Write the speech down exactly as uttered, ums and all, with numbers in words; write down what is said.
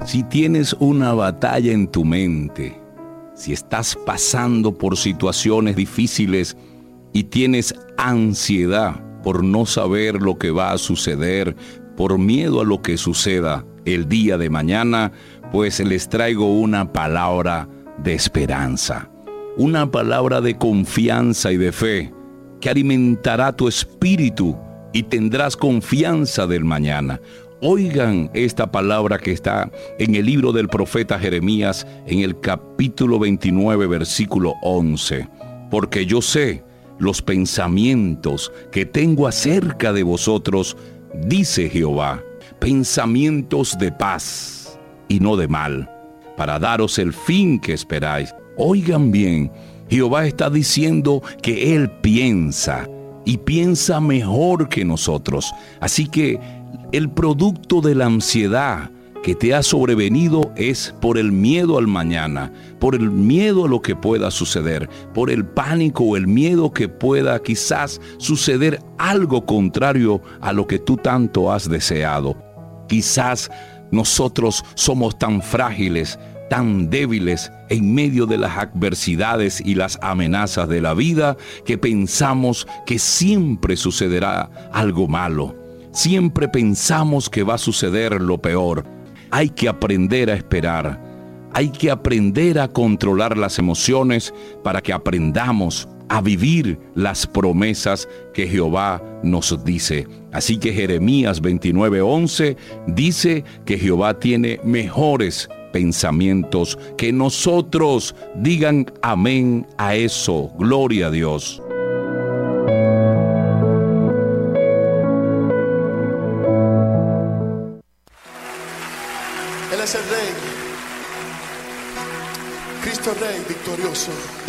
Si tienes una batalla en tu mente, si estás pasando por situaciones difíciles y tienes ansiedad por no saber lo que va a suceder, por miedo a lo que suceda el día de mañana, pues les traigo una palabra de esperanza, una palabra de confianza y de fe que alimentará tu espíritu y tendrás confianza del mañana. Oigan esta palabra que está en el libro del profeta Jeremías, en el capítulo veintinueve, versículo once. Porque yo sé los pensamientos que tengo acerca de vosotros, dice Jehová, pensamientos de paz y no de mal, para daros el fin que esperáis. Oigan bien, Jehová está diciendo que Él piensa y piensa mejor que nosotros. Así que el producto de la ansiedad que te ha sobrevenido es por el miedo al mañana, por el miedo a lo que pueda suceder, por el pánico o el miedo que pueda quizás suceder algo contrario a lo que tú tanto has deseado. Quizás nosotros somos tan frágiles, tan débiles en medio de las adversidades y las amenazas de la vida que pensamos que siempre sucederá algo malo. Siempre pensamos que va a suceder lo peor. Hay que aprender a esperar. Hay que aprender a controlar las emociones para que aprendamos a vivir las promesas que Jehová nos dice. Así que Jeremías veintinueve once dice que Jehová tiene mejores pensamientos que nosotros. Digan amén a eso. Gloria a Dios. Él es el Rey, Cristo Rey victorioso.